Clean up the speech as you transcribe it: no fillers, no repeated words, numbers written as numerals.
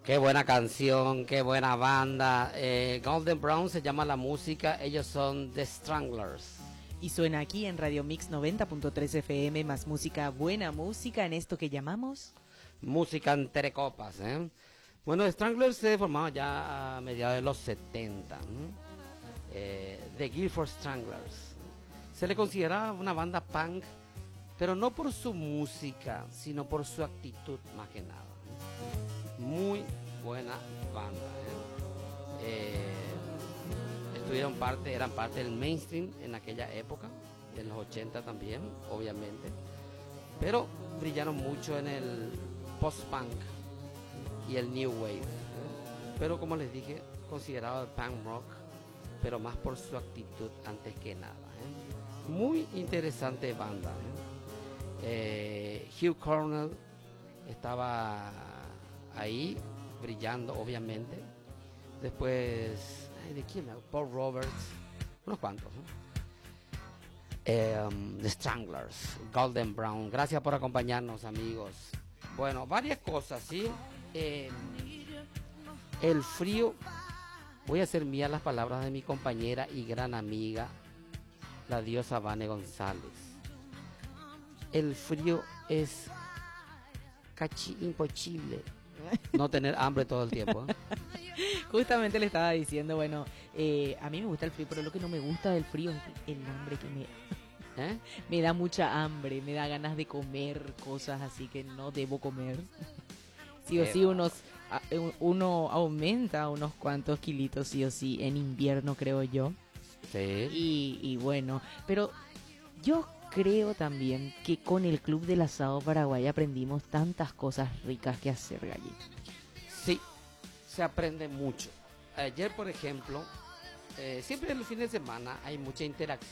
Qué buena canción, qué buena banda. Golden Brown se llama la música, ellos son The Stranglers. Y suena aquí en Radio Mix 90.3 FM, más música, buena música en esto que llamamos... Música entre copas, ¿eh? Bueno, The Stranglers se formaron ya a mediados de los 70. The Guilford Stranglers. Se le consideraba una banda punk, pero no por su música, sino por su actitud más que nada. Muy buena banda, eran parte del mainstream en aquella época, en los 80 también, obviamente, pero brillaron mucho en el post-punk y el new wave, pero como les dije, considerado el punk rock, pero más por su actitud antes que nada, muy interesante banda, Hugh Cornell estaba ahí brillando, obviamente. Después, ¿de quién? Paul Roberts, unos cuantos, The Stranglers, Golden Brown. Gracias por acompañarnos, amigos. Bueno, varias cosas, ¿sí? El frío, voy a hacer mías las palabras de mi compañera y gran amiga, la diosa Vane González. El frío es casi imposible no tener hambre todo el tiempo, Justamente le estaba diciendo, bueno, a mí me gusta el frío, pero lo que no me gusta del frío es el hambre que me da mucha hambre, me da ganas de comer cosas así que no debo comer. Sí o sí uno aumenta unos cuantos kilitos sí o sí en invierno, creo yo. Sí. Y bueno, pero yo creo también que con el Club del Asado Paraguay aprendimos tantas cosas ricas que hacer, Gallito. Sí, se aprende mucho. Ayer, por ejemplo, siempre en los fines de semana hay mucha interacción